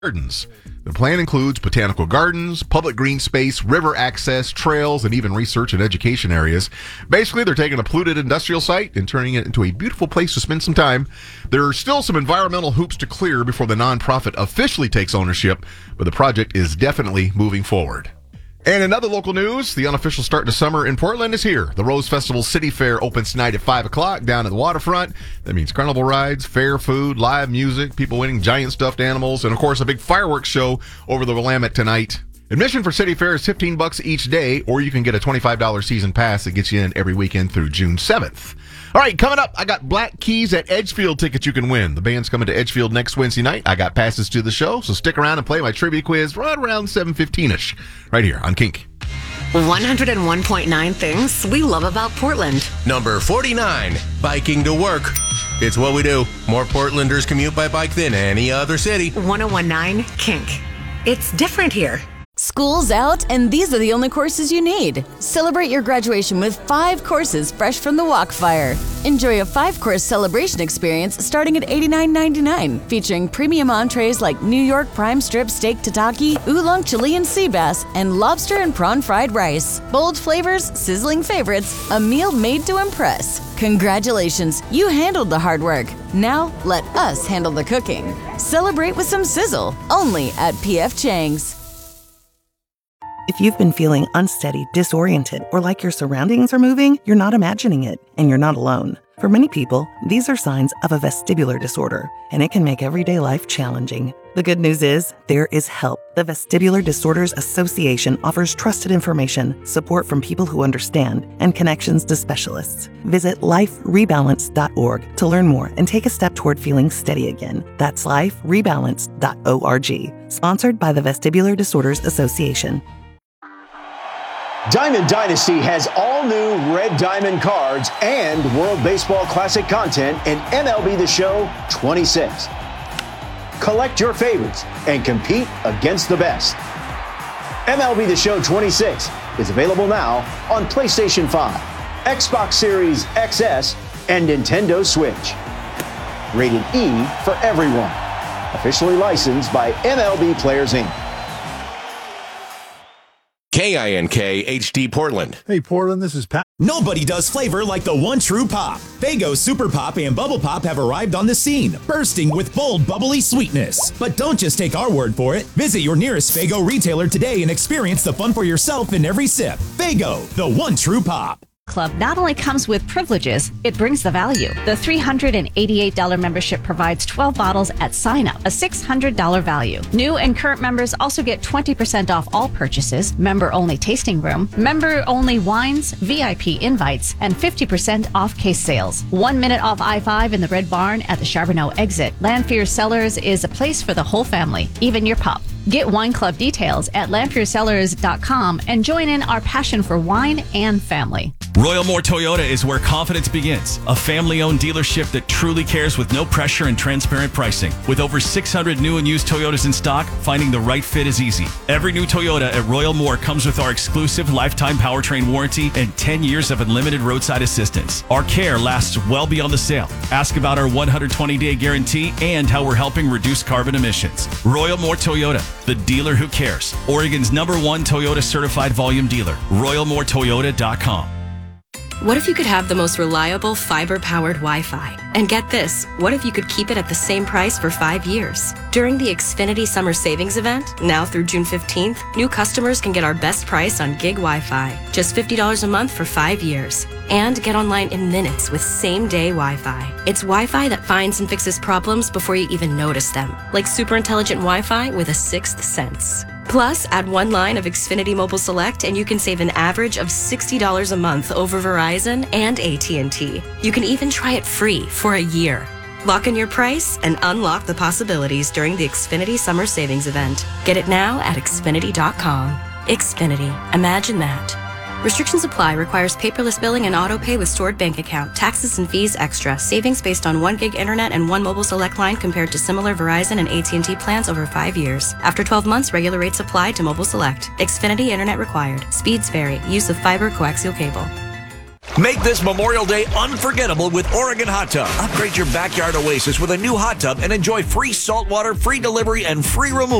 Gardens. The plan includes botanical gardens, public green space, river access, trails, and even research and education areas. Basically, they're taking a polluted industrial site and turning it into a beautiful place to spend some time. There are still some environmental hoops to clear before the nonprofit officially takes ownership, but the project is definitely moving forward. And in other local news, the unofficial start to summer in Portland is here. The Rose Festival City Fair opens tonight at 5 o'clock down at the waterfront. That means carnival rides, fair food, live music, people winning giant stuffed animals, and of course a big fireworks show over the Willamette tonight. Admission for City Fair is $15 each day, or you can get a $25 season pass that gets you in every weekend through June 7th. All right, coming up, I got Black Keys at Edgefield tickets you can win. The band's coming to Edgefield next Wednesday night. I got passes to the show, so stick around and play my trivia quiz right around 7:15-ish, right here on Kink. 101.9 things we love about Portland. Number 49, biking to work. It's what we do. More Portlanders commute by bike than any other city. 101.9 Kink. It's different here. School's out, and these are the only courses you need. Celebrate your graduation with 5 courses fresh from the Walkfire. Enjoy a 5-course celebration experience starting at $89.99, featuring premium entrees like New York prime strip steak tataki, oolong Chilean sea bass, and lobster and prawn fried rice. Bold flavors, sizzling favorites, a meal made to impress. Congratulations, you handled the hard work. Now, let us handle the cooking. Celebrate with some sizzle, only at P.F. Chang's. If you've been feeling unsteady, disoriented, or like your surroundings are moving, you're not imagining it, and you're not alone. For many people, these are signs of a vestibular disorder, and it can make everyday life challenging. The good news is, there is help. The Vestibular Disorders Association offers trusted information, support from people who understand, and connections to specialists. Visit liferebalance.org to learn more and take a step toward feeling steady again. That's liferebalance.org. Sponsored by the Vestibular Disorders Association. Diamond Dynasty has all new Red Diamond cards and World Baseball Classic content in MLB The Show 26. Collect your favorites and compete against the best. MLB The Show 26 is available now on PlayStation 5, Xbox Series XS, and Nintendo Switch. Rated E for everyone. Officially licensed by MLB Players Inc. KINK HD Portland. Hey, Portland, this is Pat. Nobody does flavor like the one true pop. Faygo Super Pop and Bubble Pop have arrived on the scene, bursting with bold, bubbly sweetness. But don't just take our word for it. Visit your nearest Faygo retailer today and experience the fun for yourself in every sip. Faygo, the one true pop. Club not only comes with privileges, it brings the value. The $388 membership provides 12 bottles at sign up, a $600 value. New and current members also get 20% off all purchases, member-only tasting room, member-only wines, VIP invites, and 50% off case sales. 1 minute off I-5 in the Red Barn at the Charbonneau exit. Lanphier Cellars is a place for the whole family, even your pup. Get Wine Club details at lanphiercellars.com and join in our passion for wine and family. Royal Moore Toyota is where confidence begins. A family-owned dealership that truly cares with no pressure and transparent pricing. With over 600 new and used Toyotas in stock, finding the right fit is easy. Every new Toyota at Royal Moore comes with our exclusive lifetime powertrain warranty and 10 years of unlimited roadside assistance. Our care lasts well beyond the sale. Ask about our 120-day guarantee and how we're helping reduce carbon emissions. Royal Moore Toyota, the dealer who cares. Oregon's #1 Toyota certified volume dealer. RoyalMooreToyota.com. What if you could have the most reliable fiber-powered Wi-Fi? And get this, what if you could keep it at the same price for 5 years? During the Xfinity Summer Savings Event, now through June 15th, new customers can get our best price on gig Wi-Fi, just $50 a month for 5 years. And get online in minutes with same-day Wi-Fi. It's Wi-Fi that finds and fixes problems before you even notice them, like super intelligent Wi-Fi with a sixth sense. Plus, add 1 line of Xfinity Mobile Select and you can save an average of $60 a month over Verizon and AT&T. You can even try it free for a year. Lock in your price and unlock the possibilities during the Xfinity Summer Savings Event. Get it now at Xfinity.com. Xfinity. Imagine that. Restrictions apply. Requires paperless billing and auto pay with stored bank account. Taxes and fees extra. Savings based on 1 gig internet and 1 mobile select line compared to similar Verizon and AT&T plans over 5 years. After 12 months, regular rates apply to mobile select. Xfinity internet required. Speeds vary. Use of fiber coaxial cable. Make this Memorial Day unforgettable with Oregon Hot Tub. Upgrade your backyard oasis with a new hot tub and enjoy free saltwater, free delivery, and free removal.